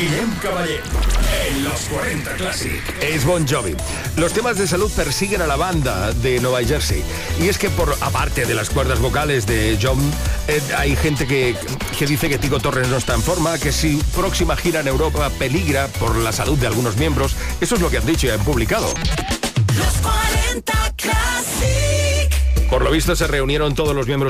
Guillem Caballé, en los 40 Classic. Es Bon Jovi. Los temas de salud persiguen a la banda de Nueva Jersey. Y es que aparte de las cuerdas vocales de John, hay gente que dice que Tico Torres no está en forma, que su próxima gira en Europa peligra por la salud de algunos miembros. Eso es lo que han dicho y han publicado. Los 40 Classic. Por lo visto se reunieron todos los miembros